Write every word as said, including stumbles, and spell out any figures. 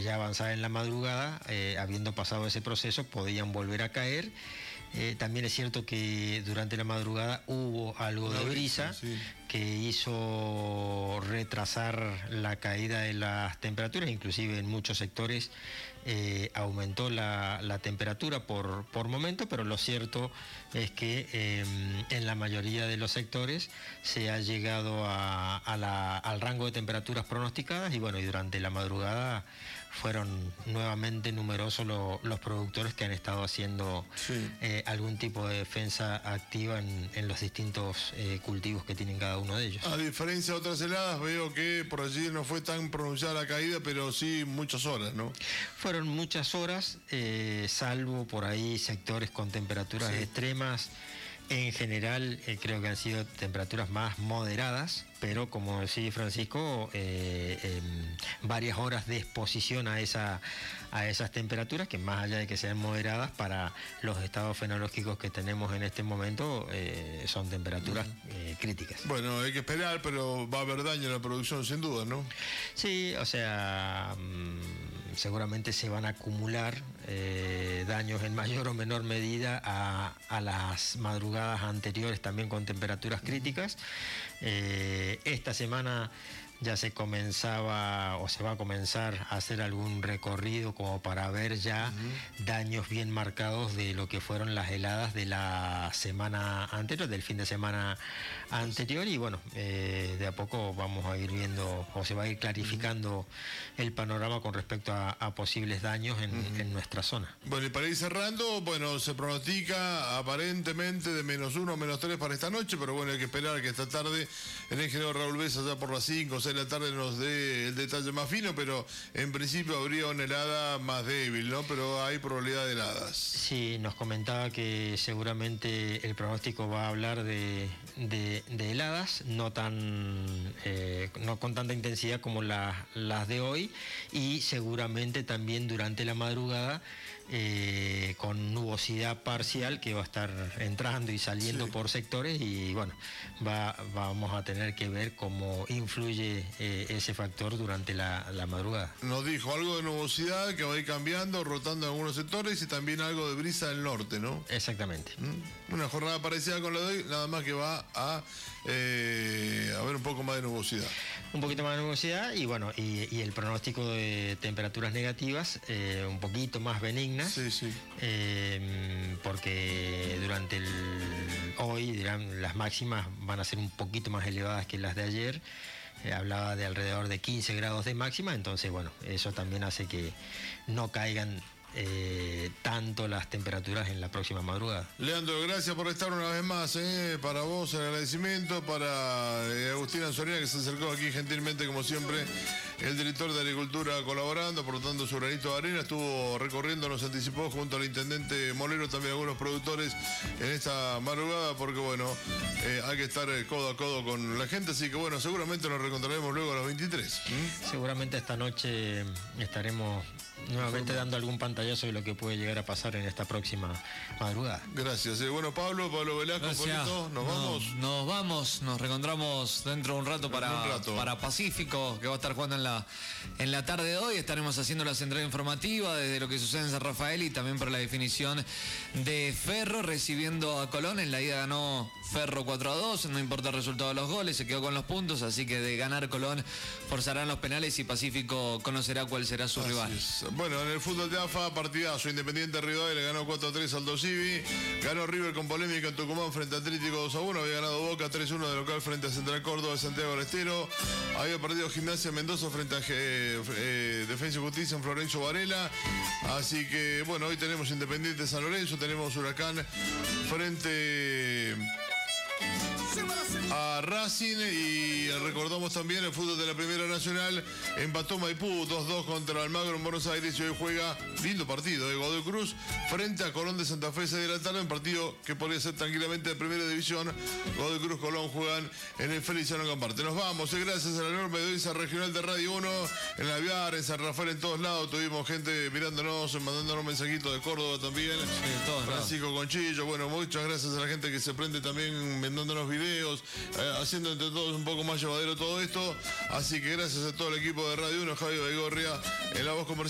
ya avanzada en la madrugada, eh, habiendo pasado ese proceso, podían volver a caer. Eh, también es cierto que durante la madrugada hubo algo de brisa, sí, que hizo retrasar la caída de las temperaturas, inclusive en muchos sectores eh, aumentó la, la temperatura por, por momento, pero lo cierto es que eh, en la mayoría de los sectores se ha llegado a, a la, al rango de temperaturas pronosticadas y bueno, y durante la madrugada fueron nuevamente numerosos lo, los productores que han estado haciendo sí. eh, algún tipo de defensa activa en, en los distintos eh, cultivos que tienen cada uno de ellos. A diferencia de otras heladas, veo que por allí no fue tan pronunciada la caída, pero sí muchas horas, ¿no? Fueron muchas horas, eh, salvo por ahí sectores con temperaturas sí. extremas. En general, eh, creo que han sido temperaturas más moderadas, pero como decía Francisco, eh, eh, varias horas de exposición a, esa, a esas temperaturas, que más allá de que sean moderadas, para los estados fenológicos que tenemos en este momento, eh, son temperaturas eh, críticas. Bueno, hay que esperar, pero va a haber daño en la producción sin duda, ¿no? Sí, o sea, mmm, seguramente se van a acumular eh, daños en mayor o menor medida a, a las madrugadas anteriores también con temperaturas críticas. Eh, esta semana ya se comenzaba o se va a comenzar a hacer algún recorrido como para ver ya uh-huh. daños bien marcados de lo que fueron las heladas de la semana anterior, del fin de semana anterior y bueno, eh, de a poco vamos a ir viendo o se va a ir clarificando uh-huh. el panorama con respecto a, a posibles daños en, uh-huh. en nuestra zona. Bueno, y para ir cerrando, bueno, se pronostica aparentemente de menos uno o menos tres para esta noche, pero bueno, hay que esperar que esta tarde el ingeniero Raúl Besa ya por las cinco o seis de la tarde nos dé el detalle más fino, pero en principio habría una helada más débil, ¿no? Pero hay probabilidad de heladas. Sí, nos comentaba que seguramente el pronóstico va a hablar de, de, de heladas, no tan eh, no con tanta intensidad como la, las de hoy, y seguramente también durante la madrugada eh, con nubosidad parcial que va a estar entrando y saliendo sí. por sectores y bueno, va, vamos a tener que ver cómo influye eh, ese factor durante la, la madrugada. Nos dijo algo de nubosidad que va a ir cambiando, rotando en algunos sectores y también algo de brisa del norte, ¿no? Exactamente. ¿Mm? Una jornada parecida con la de hoy, nada más que va a eh, haber un poco más de nubosidad. Un poquito más de nubosidad y bueno, y, y el pronóstico de temperaturas negativas eh, un poquito más benignas. Sí, sí. Eh, porque durante el hoy dirán las máximas van a ser un poquito más elevadas que las de ayer. Eh, hablaba de alrededor de quince grados de máxima, entonces bueno, eso también hace que no caigan Eh, tanto las temperaturas en la próxima madrugada. Leandro, gracias por estar una vez más, eh. Para vos el agradecimiento, para eh, Agustín Anzorena que se acercó aquí gentilmente como siempre, el director de Agricultura colaborando, aportando su granito de arena, estuvo recorriendo, nos anticipó junto al intendente Molero, también algunos productores en esta madrugada, porque bueno, eh, hay que estar codo a codo con la gente, así que bueno, seguramente nos reencontraremos luego a las veintitrés. ¿Mm? Seguramente esta noche estaremos nuevamente dando algún pantallazo de lo que puede llegar a pasar en esta próxima madrugada. Gracias. Eh, bueno, Pablo, Pablo Velasco, Polito, nos vamos. No, nos vamos, nos reencontramos dentro de un rato para, un rato. para Pacífico, que va a estar jugando en la, en la tarde de hoy. Estaremos haciendo la central informativa desde lo que sucede en San Rafael y también por la definición de Ferro recibiendo a Colón. En la ida ganó Ferro cuatro a dos, no importa el resultado de los goles, se quedó con los puntos, así que de ganar Colón forzarán los penales y Pacífico conocerá cuál será su así rival. Es. Bueno, en el fútbol de A F A, partidazo. Independiente Rivadavia le ganó cuatro a tres al Dosivi. Ganó River con polémica en Tucumán frente a Atlético dos a uno. Había ganado Boca tres a uno de local frente a Central Córdoba de Santiago del Estero. Había perdido Gimnasia Mendoza frente a eh, eh, Defensa y Justicia en Florencio Varela. Así que, bueno, hoy tenemos Independiente San Lorenzo, tenemos Huracán frente a Racing y recordamos también el fútbol de la Primera Nacional. Empató Maipú dos dos contra Almagro en Buenos Aires y hoy juega, lindo partido de Godoy Cruz frente a Colón de Santa Fe, seis de la tarde, un partido que podría ser tranquilamente de Primera División. Godoy Cruz, Colón juegan en el Feliciano Camparte. Nos vamos, eh, gracias a la enorme audiencia regional de Radio uno, en la Aviar, en San Rafael, en todos lados. Tuvimos gente mirándonos, mandándonos mensajitos de Córdoba también. Sí, todos Francisco lados. Conchillo, bueno, muchas gracias a la gente que se prende también mandándonos videos, eh, haciendo entre todos un poco más llevadero todo esto. Así que gracias a todo el equipo de Radio uno, Javier Baigorria, en la voz comercial.